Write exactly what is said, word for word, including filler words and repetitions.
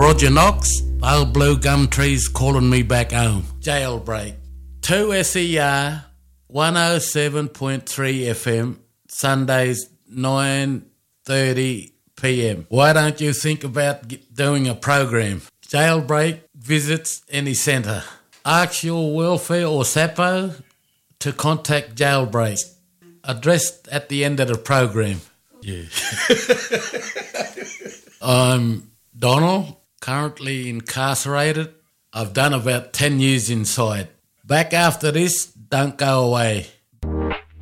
Roger Knox, old blue gum trees calling me back home. Jailbreak. two S E R one oh seven point three F M, Sundays nine thirty p.m. Why don't you think about get, doing a program? Jailbreak visits any centre. Ask your welfare or SAPO to contact Jailbreak. Addressed at the end of the program. Yeah. I'm Donald, currently incarcerated. I've done about ten years inside. Back after this, don't go away.